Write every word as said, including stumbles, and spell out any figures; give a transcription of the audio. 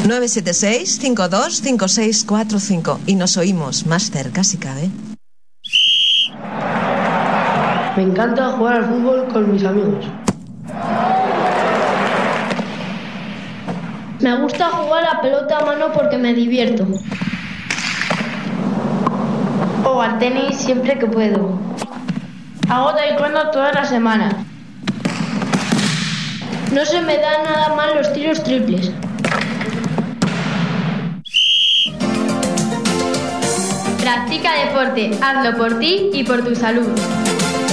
nueve siete seis, cinco dos cinco seis cuatro cinco y nos oímos más cerca si cabe. Me encanta jugar al fútbol con mis amigos. Me gusta jugar a pelota a mano porque me divierto. O al tenis siempre que puedo. Hago taekwondo todas las semanas. No se me da nada mal los tiros triples. Practica deporte, hazlo por ti y por tu salud.